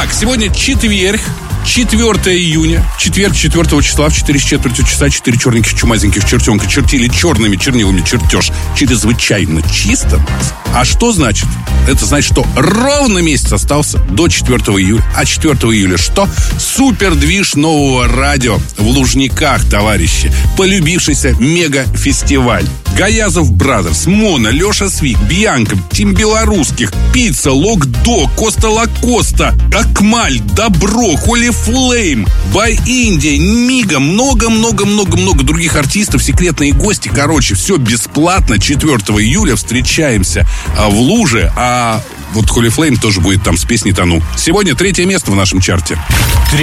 Так, сегодня четверг, 4 июня, четверг, 4 числа, в 4 часа 4 черненьких чумазеньких чертенка чертили черными чернилами чертеж чрезвычайно чисто. А что значит? Это значит, что ровно месяц остался до 4 июля. А 4 июля что? Супердвиж нового радио в Лужниках, товарищи. Полюбившийся мега-фестиваль. Гаязов Бразерс, Мона, Леша Свик, Бьянка, Тим Белорусских, Пицца, Локдог, Коста Лакоста, Акмаль, Добро, Холи Флейм, Бай Индия, Мига, много-много-много-много других артистов, секретные гости. Короче, все бесплатно. 4 июля встречаемся в Луже, а вот Холи Флейм тоже будет там с песней «Тону». Сегодня 3 место в нашем чарте.